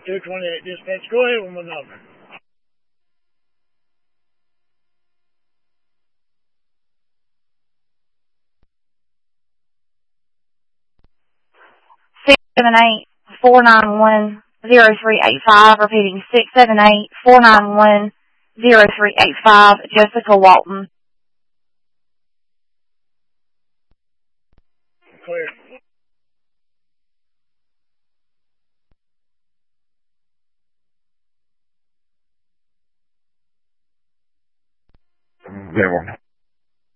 228 dispatch. Go ahead with my number. Repeating 678-491-0385, Jessica Walton. Clear. There.